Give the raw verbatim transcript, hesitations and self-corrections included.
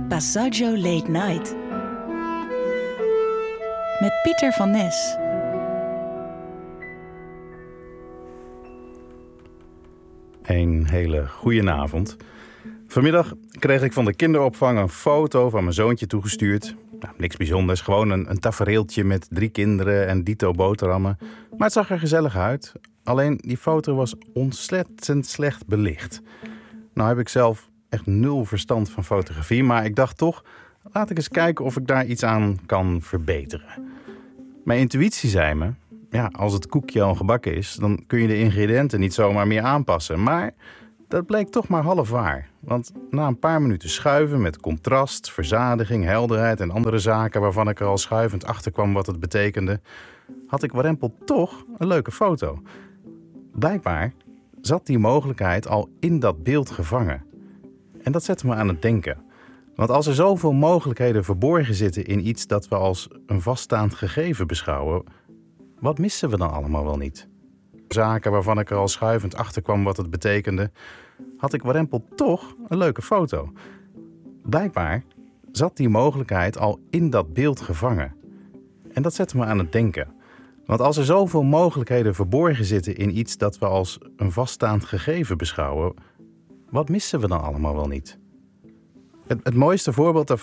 Passaggio Late Night. Met Pieter van Nes. Een hele goeie avond. Vanmiddag kreeg ik van de kinderopvang een foto van mijn zoontje toegestuurd. Nou, niks bijzonders, gewoon een, een tafereeltje met drie kinderen en dito boterhammen. Maar het zag er gezellig uit. Alleen die foto was ontzettend slecht belicht. Nou heb ik zelf echt nul verstand van fotografie, maar ik dacht toch, laat ik eens kijken of ik daar iets aan kan verbeteren. Mijn intuïtie zei me, ja, als het koekje al gebakken is, dan kun je de ingrediënten niet zomaar meer aanpassen. Maar dat bleek toch maar half waar. Want na een paar minuten schuiven met contrast, verzadiging, helderheid en andere zaken waarvan ik er al schuivend achter kwam wat het betekende, had ik warempel toch een leuke foto. Blijkbaar zat die mogelijkheid al in dat beeld gevangen. En dat zette me aan het denken. Want als er zoveel mogelijkheden verborgen zitten in iets dat we als een vaststaand gegeven beschouwen, wat missen we dan allemaal wel niet? Zaken waarvan ik er al schuivend achter kwam wat het betekende, had ik warempel toch een leuke foto. Blijkbaar zat die mogelijkheid al in dat beeld gevangen. En dat zette me aan het denken. Want als er zoveel mogelijkheden verborgen zitten in iets dat we als een vaststaand gegeven beschouwen, wat missen we dan allemaal wel niet? Het, het mooiste voorbeeld daarvan